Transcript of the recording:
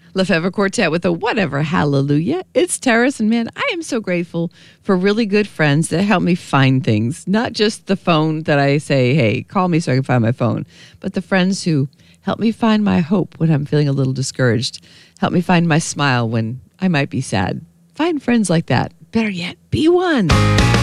Lefevre Quartet with a whatever hallelujah. It's Terrace, and man, I am so grateful for really good friends that help me find things. Not just the phone that I say, hey, call me so I can find my phone, but the friends who help me find my hope when I'm feeling a little discouraged. Help me find my smile when I might be sad. Find friends like that. Better yet, be one.